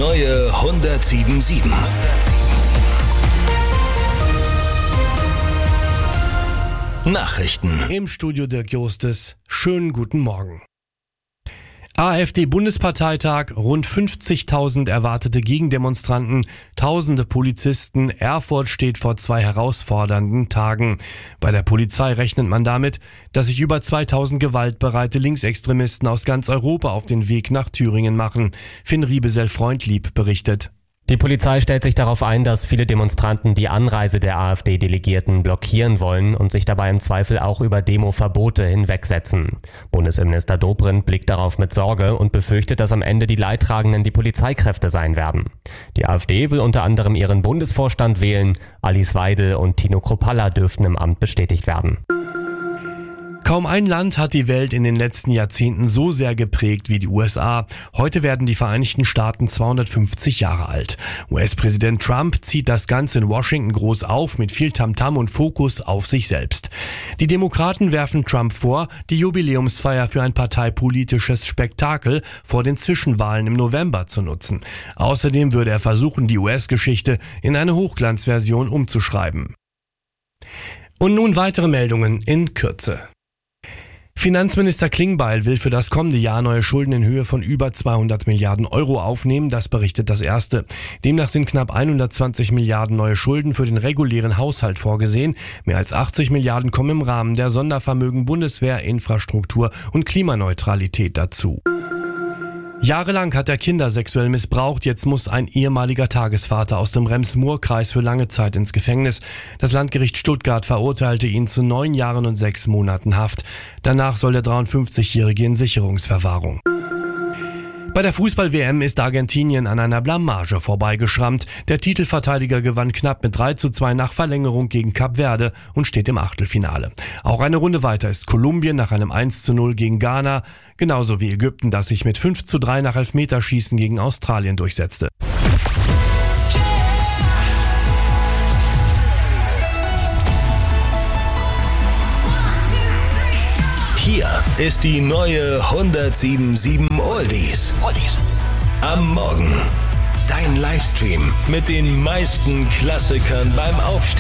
neue 107.7. Nachrichten. Im Studio Dirk Jostes. Schönen guten Morgen. AfD-Bundesparteitag, rund 50.000 erwartete Gegendemonstranten, tausende Polizisten. Erfurt steht vor 2 herausfordernden Tagen. Bei der Polizei rechnet man damit, dass sich über 2000 gewaltbereite Linksextremisten aus ganz Europa auf den Weg nach Thüringen machen. Finn Riebesell-Freundlieb berichtet. Die Polizei stellt sich darauf ein, dass viele Demonstranten die Anreise der AfD-Delegierten blockieren wollen und sich dabei im Zweifel auch über Demoverbote hinwegsetzen. Bundesinnenminister Dobrindt blickt darauf mit Sorge und befürchtet, dass am Ende die Leidtragenden die Polizeikräfte sein werden. Die AfD will unter anderem ihren Bundesvorstand wählen. Alice Weidel und Tino Kruppalla dürften im Amt bestätigt werden. Kaum ein Land hat die Welt in den letzten Jahrzehnten so sehr geprägt wie die USA. Heute werden die Vereinigten Staaten 250 Jahre alt. US-Präsident Trump zieht das Ganze in Washington groß auf mit viel Tamtam und Fokus auf sich selbst. Die Demokraten werfen Trump vor, die Jubiläumsfeier für ein parteipolitisches Spektakel vor den Zwischenwahlen im November zu nutzen. Außerdem würde er versuchen, die US-Geschichte in eine Hochglanzversion umzuschreiben. Und nun weitere Meldungen in Kürze. Finanzminister Klingbeil will für das kommende Jahr neue Schulden in Höhe von über 200 Milliarden Euro aufnehmen, das berichtet das Erste. Demnach sind knapp 120 Milliarden neue Schulden für den regulären Haushalt vorgesehen. Mehr als 80 Milliarden kommen im Rahmen der Sondervermögen Bundeswehr, Infrastruktur und Klimaneutralität dazu. Jahrelang hat er Kinder sexuell missbraucht, jetzt muss ein ehemaliger Tagesvater aus dem Rems-Murr-Kreis für lange Zeit ins Gefängnis. Das Landgericht Stuttgart verurteilte ihn zu 9 Jahren und 6 Monaten Haft. Danach soll der 53-Jährige in Sicherungsverwahrung. Bei der Fußball-WM ist Argentinien an einer Blamage vorbeigeschrammt. Der Titelverteidiger gewann knapp mit 3:2 nach Verlängerung gegen Kap Verde und steht im Achtelfinale. Auch eine Runde weiter ist Kolumbien nach einem 1:0 gegen Ghana, genauso wie Ägypten, das sich mit 5:3 nach Elfmeterschießen gegen Australien durchsetzte. Hier ist die neue 107.7 Oldies. Am Morgen. Dein Livestream mit den meisten Klassikern beim Aufstehen.